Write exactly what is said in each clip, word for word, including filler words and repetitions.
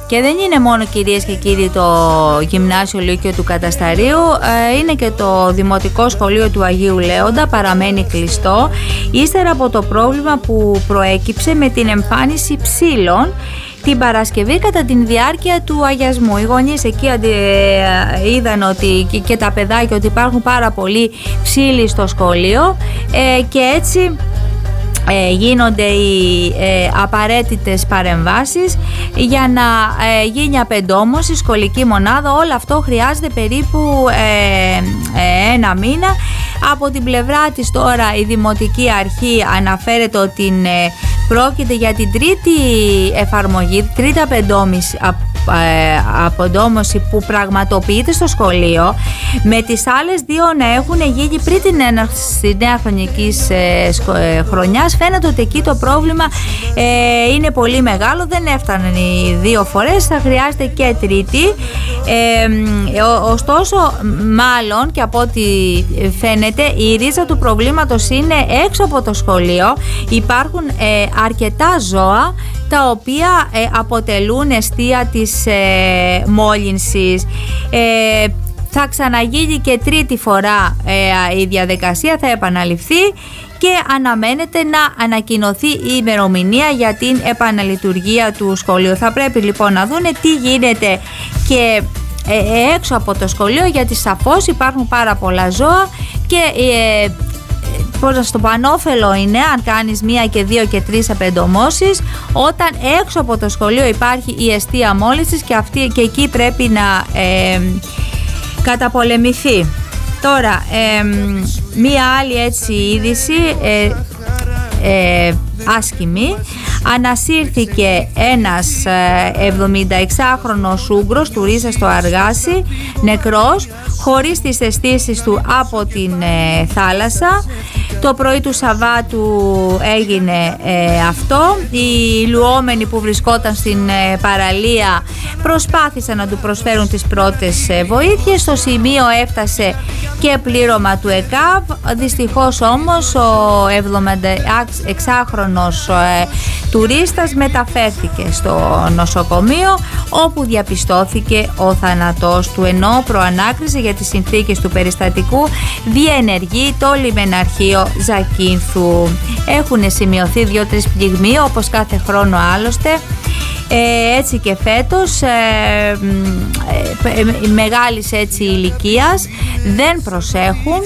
Και δεν είναι μόνο, κυρίες και κύριοι, το Γυμνάσιο Λύκειο του Κατασταρίου, είναι και το Δημοτικό Σχολείο του Αγίου Λέοντα, παραμένει κλειστό ύστερα από το πρόβλημα που προέκυψε με την εμφάνιση ψήλων την Παρασκευή κατά την διάρκεια του αγιασμού. Οι γονείς εκεί είδαν ότι και τα παιδάκια ότι υπάρχουν πάρα πολλοί ψήλοι στο σχολείο και έτσι Ε, γίνονται οι ε, απαραίτητες παρεμβάσεις για να ε, γίνει απεντόμωση σχολική μονάδα. Όλο αυτό χρειάζεται περίπου ε, ε, ένα μήνα. Από την πλευρά της τώρα η Δημοτική Αρχή αναφέρεται ότι ε, πρόκειται για την τρίτη εφαρμογή, τρίτη απεντόμηση, αποντόμωση που πραγματοποιείται στο σχολείο, με τις άλλες δύο να έχουν γίνει πριν την έναρξη της νέα χρονικής ε, χρονιάς. Φαίνεται ότι εκεί το πρόβλημα ε, είναι πολύ μεγάλο, δεν έφταναν οι δύο φορές, θα χρειάζεται και τρίτη. Ε, ο, ωστόσο, μάλλον και από ό,τι φαίνεται, η ρίζα του προβλήματος είναι έξω από το σχολείο. Υπάρχουν ε, αρκετά ζώα τα οποία ε, αποτελούν αιστεία της ε, μόλυνσης. Ε, θα ξαναγίνει και τρίτη φορά ε, η διαδικασία, θα επαναληφθεί και αναμένεται να ανακοινωθεί η ημερομηνία για την επαναλειτουργία του σχολείου. Θα πρέπει λοιπόν να δούνε τι γίνεται και ε, έξω από το σχολείο, γιατί σαφώς υπάρχουν πάρα πολλά ζώα και ε, πώς να στο πανόφελο είναι αν κάνεις μία και δύο και τρεις απεντομώσεις, όταν έξω από το σχολείο υπάρχει η αιστεία μόλυνσης και, αυτή, και εκεί πρέπει να ε, καταπολεμηθεί. Τώρα, ε, μία άλλη έτσι είδηση ε, ε, άσχημη. Ανασύρθηκε ένας εβδομηνταεξάχρονος Ούγγρος τουρίστας στο Αργάσι, νεκρός, χωρίς τις αισθήσεις του από την ε, θάλασσα. Το πρωί του Σαββάτου έγινε ε, αυτό. Οι λουόμενοι που βρισκόταν στην ε, παραλία προσπάθησαν να του προσφέρουν τις πρώτες ε, βοήθειες. Στο σημείο έφτασε και πλήρωμα του ΕΚΑΒ. Δυστυχώς όμως ο εβδομηνταεξάχρονος ε, τουρίστας μεταφέρθηκε στο νοσοκομείο, όπου διαπιστώθηκε ο θάνατός του, ενώ προανάκρισε για τις συνθήκες του περιστατικού διενεργεί το λιμεναρχείο Ζακίνθου. Έχουν σημειωθεί δύο-τρεις πληγμοί, όπως κάθε χρόνο άλλωστε. Ε, έτσι και φέτος ε, ε, ε, μεγάλης έτσι ηλικίας δεν προσέχουν,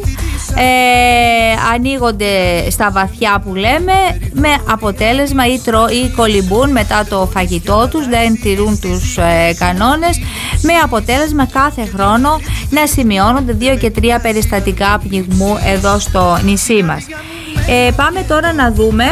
ε, ανοίγονται στα βαθιά που λέμε, με αποτέλεσμα ή, τρο, ή κολυμπούν μετά το φαγητό τους, δεν τηρούν τους ε, κανόνες, με αποτέλεσμα κάθε χρόνο να σημειώνονται δύο και τρία περιστατικά πνιγμού εδώ στο νησί μας. Ε, πάμε τώρα να δούμε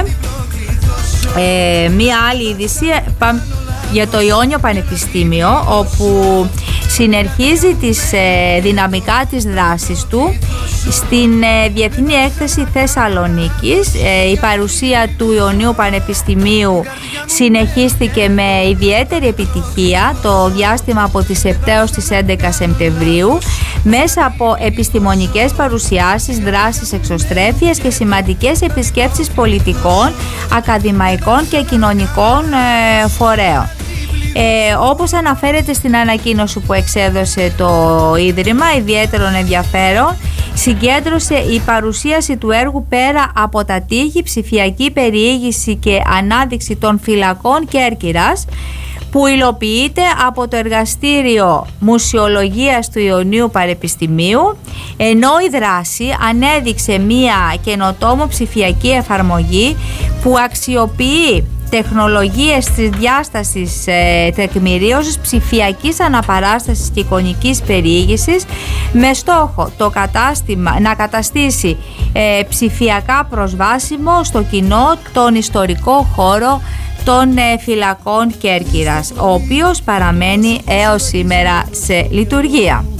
ε, μία άλλη είδηση για το Ιόνιο Πανεπιστήμιο, όπου συνεχίζει τις ε, δυναμικά της δράσης του στην ε, Διεθνή Έκθεση Θεσσαλονίκης. Ε, η παρουσία του Ιωνίου Πανεπιστημίου συνεχίστηκε με ιδιαίτερη επιτυχία το διάστημα από τις επτά έως τις έντεκα Σεπτεμβρίου, μέσα από επιστημονικές παρουσιάσεις, δράσεις εξωστρέφειας και σημαντικές επισκέψεις πολιτικών, ακαδημαϊκών και κοινωνικών ε, φορέων. Ε, όπως αναφέρεται στην ανακοίνωση που εξέδωσε το Ίδρυμα, ιδιαίτερον ενδιαφέρον συγκέντρωσε η παρουσίαση του έργου πέρα από τα τείχη, ψηφιακή περιήγηση και ανάδειξη των φυλακών Κέρκυρας, που υλοποιείται από το Εργαστήριο Μουσιολογίας του Ιωνίου Πανεπιστημίου, ενώ η δράση ανέδειξε μία καινοτόμο ψηφιακή εφαρμογή που αξιοποιεί τεχνολογίες της διάστασης ε, τεκμηρίωσης, ψηφιακής αναπαράστασης και εικονικής περιήγησης, με στόχο το κατάστημα να καταστήσει ε, ψηφιακά προσβάσιμο στο κοινό τον ιστορικό χώρο των ε, φυλακών Κέρκυρας, ο οποίος παραμένει έως σήμερα σε λειτουργία.